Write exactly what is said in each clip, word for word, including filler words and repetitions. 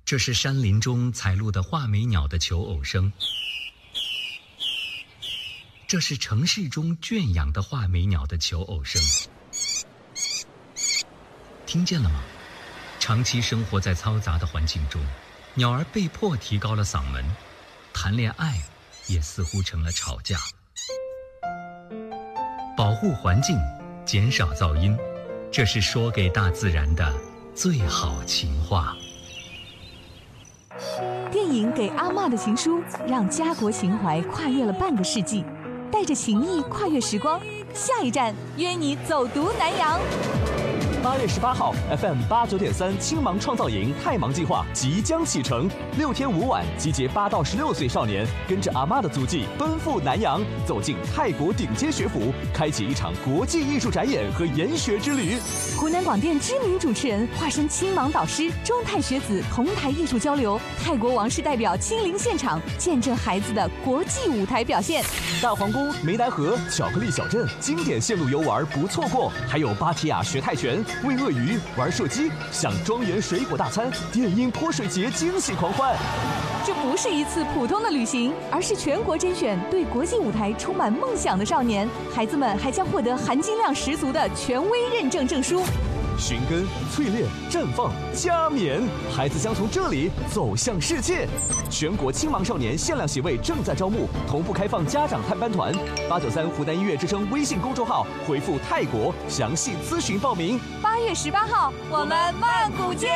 这是山林中采录的画眉鸟的求偶声，这是城市中圈养的画眉鸟的求偶声。听见了吗？长期生活在嘈杂的环境中，鸟儿被迫提高了嗓门，谈恋爱也似乎成了吵架。保护环境，减少噪音，这是说给大自然的最好情话。 电影《给阿嬷的情书》让家国情怀跨越了半个世纪，带着情谊跨越时光。下一站，约你走读南洋。 八月十八号 ，F M 八九点三青芒创造营太芒计划即将启程，六天五晚，集结八到十六岁少年，跟着阿嬷的足迹奔赴南洋，走进泰国顶尖学府，开启一场国际艺术展演和研学之旅。 湖南广电知名主持人化身青芒导师，中泰学子同台艺术交流，泰国王室代表亲临现场，见证孩子的国际舞台表现。 大皇宫、湄南河、巧克力小镇，经典线路游玩不错过，还有芭提雅学泰拳。喂鳄鱼、玩射击，享庄园水果大餐，电音泼水节惊喜狂欢。 这不是一次普通的旅行，而是全国甄选对国际舞台充满梦想的少年。孩子们还将获得含金量十足的权威认证证书。 寻根、淬炼、绽放、加冕，孩子将从这里走向世界。全国青芒少年限量席位正在招募，同步开放家长探班团。八九三湖南音乐之声微信公众号回复泰国详细咨询报名。 八月十八号，我们曼谷见。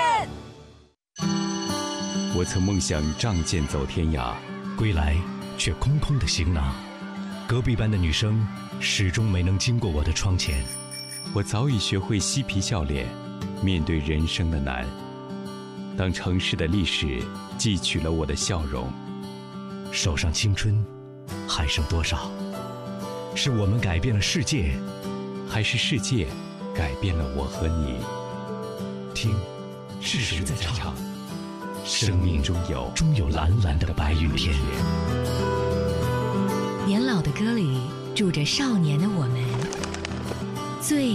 我曾梦想仗剑走天涯，归来却空空的行囊。隔壁班的女生始终没能经过我的窗前。 我早已学会嬉皮笑脸，面对人生的难。当城市的历史汲取了我的笑容， 手上青春还剩多少？是我们改变了世界， 还是世界改变了我和你？ 听，是谁在唱？生命中有终有蓝蓝的白云天。 年老的歌里住着少年的我们，最